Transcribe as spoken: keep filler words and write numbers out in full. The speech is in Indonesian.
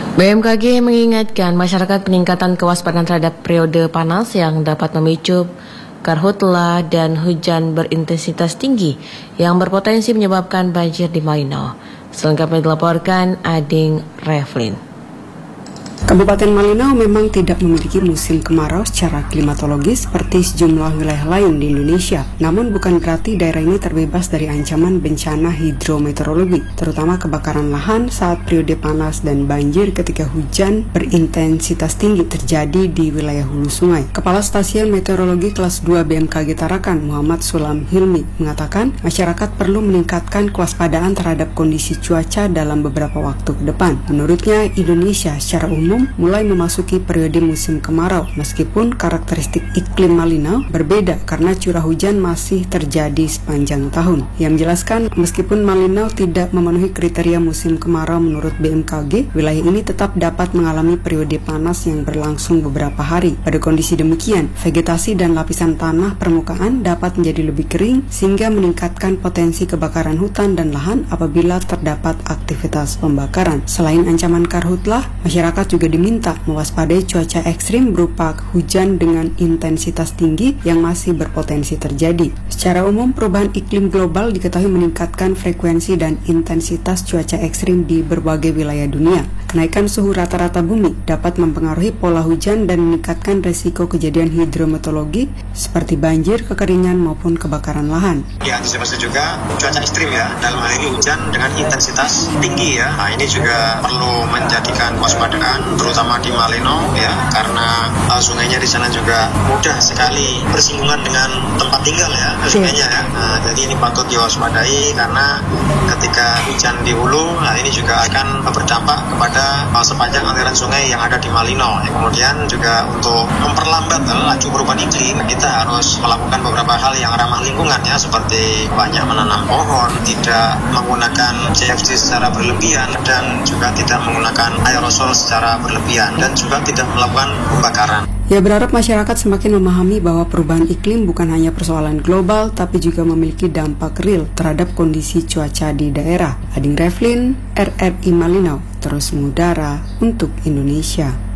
B M K G mengingatkan masyarakat peningkatan kewaspadaan terhadap periode panas yang dapat memicu karhutla dan hujan berintensitas tinggi yang berpotensi menyebabkan banjir di Malino. Selengkapnya dilaporkan Ading Revlin. Kabupaten Malino memang tidak memiliki musim kemarau secara klimatologis seperti sejumlah wilayah lain di Indonesia. Namun bukan berarti daerah ini terbebas dari ancaman bencana hidrometeorologi, terutama kebakaran lahan saat periode panas dan banjir ketika hujan berintensitas tinggi terjadi di wilayah hulu sungai. Kepala Stasiun Meteorologi Kelas dua B M K G Tarakan, Muhammad Sulam Hilmi, mengatakan masyarakat perlu meningkatkan kewaspadaan terhadap kondisi cuaca dalam beberapa waktu ke depan. Menurutnya, Indonesia secara umum mulai memasuki periode musim kemarau, meskipun karakteristik iklim Malino berbeda karena curah hujan masih terjadi sepanjang tahun. Ia menjelaskan, meskipun Malino tidak memenuhi kriteria musim kemarau menurut B M K G, wilayah ini tetap dapat mengalami periode panas yang berlangsung beberapa hari. Pada kondisi demikian, vegetasi dan lapisan tanah permukaan dapat menjadi lebih kering sehingga meningkatkan potensi kebakaran hutan dan lahan apabila terdapat aktivitas pembakaran. Selain ancaman karhutlah, masyarakat juga diminta mewaspadai cuaca ekstrim berupa hujan dengan intensitas tinggi yang masih berpotensi terjadi. Secara umum, perubahan iklim global diketahui meningkatkan frekuensi dan intensitas cuaca ekstrim di berbagai wilayah dunia. Kenaikan suhu rata-rata bumi dapat mempengaruhi pola hujan dan meningkatkan resiko kejadian hidrometeorologi seperti banjir, kekeringan, maupun kebakaran lahan. Diantisipasi juga cuaca ekstrim ya, dalam hal ini hujan dengan intensitas tinggi ya. Nah, ini juga perlu menjadikan kewaspadaan terutama di Malino ya, karena uh, sungainya di sana juga mudah sekali bersinggungan dengan tempat tinggal ya, sungainya ya. Nah, jadi ini patut diwaspadai karena ketika hujan di hulu, nah ini juga akan berdampak kepada uh, sepanjang aliran sungai yang ada di Malino. Ya, kemudian juga untuk memperlambat uh, laju perubahan iklim, kita harus melakukan beberapa hal yang ramah lingkungan ya, seperti banyak menanam pohon, tidak menggunakan C F C secara berlebihan, dan juga tidak menggunakan aerosol secara berlebihan, dan juga tidak melakukan pembakaran. Ia berharap masyarakat semakin memahami bahwa perubahan iklim bukan hanya persoalan global, tapi juga memiliki dampak real terhadap kondisi cuaca di daerah. Ading Revlin, R R I Malino, terus mengudara untuk Indonesia.